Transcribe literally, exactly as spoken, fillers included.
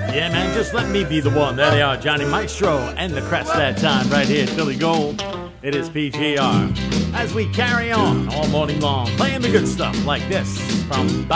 Yeah, man, just let me be the one. There they are, Johnny Maestro and the Crest that time right here at Philly Gold. It is P G R. As we carry on all morning long, playing the good stuff like this from